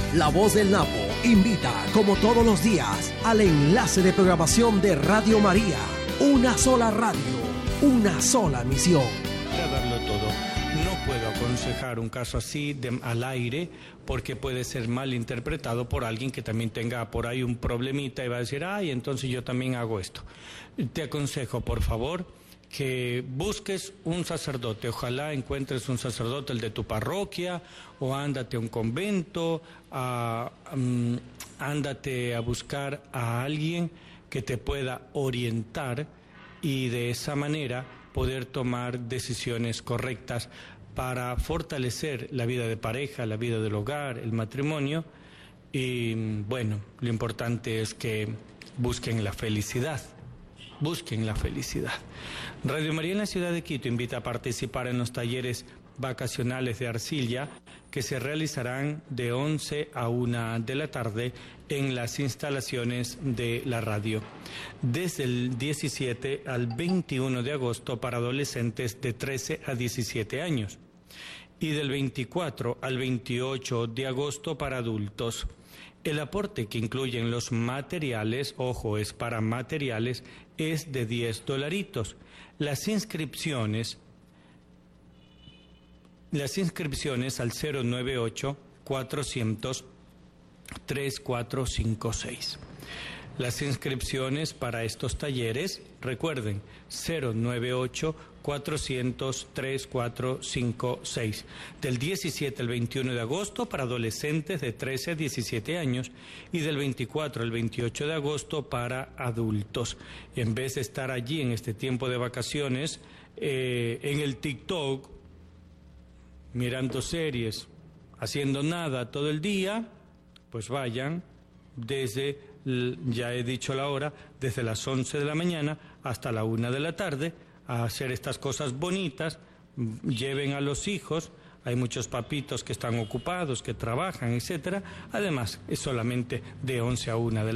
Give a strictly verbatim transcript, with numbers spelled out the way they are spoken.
La Voz del Napo invita, como todos los días, al enlace de programación de Radio María. Una sola radio, una sola misión. Para darlo todo. No puedo aconsejar un caso así de, al aire, porque puede ser mal interpretado por alguien que también tenga por ahí un problemita y va a decir, ay, entonces yo también hago esto. Te aconsejo, por favor, que busques un sacerdote. Ojalá encuentres un sacerdote, el de tu parroquia, o ándate a un convento, a, um, ándate a buscar a alguien que te pueda orientar y de esa manera poder tomar decisiones correctas para fortalecer la vida de pareja, la vida del hogar, el matrimonio. Y bueno, lo importante es que busquen la felicidad. Busquen la felicidad. Radio María en la ciudad de Quito invita a participar en los talleres vacacionales de arcilla que se realizarán de once a una de la tarde en las instalaciones de la radio. Desde el diecisiete al veintiuno de agosto para adolescentes de trece a diecisiete años y del veinticuatro al veintiocho de agosto para adultos. El aporte que incluyen los materiales, ojo, es para materiales, es de diez dolaritos. Las inscripciones, las inscripciones al cero nueve ocho, cuatrocientos, treinta y cuatro cincuenta y seis. Las inscripciones para estos talleres, recuerden, cero nueve ocho, cuatrocientos, treinta y cuatro cincuenta y seis. Del diecisiete al veintiuno de agosto para adolescentes de trece a diecisiete años y del veinticuatro al veintiocho de agosto para adultos. En vez de estar allí en este tiempo de vacaciones, eh, en el TikTok, mirando series, haciendo nada todo el día, pues vayan desde, ya he dicho la hora, desde las once de la mañana hasta la una de la tarde, a hacer estas cosas bonitas. Lleven a los hijos, hay muchos papitos que están ocupados, que trabajan, etcétera. Además, es solamente de once a una de la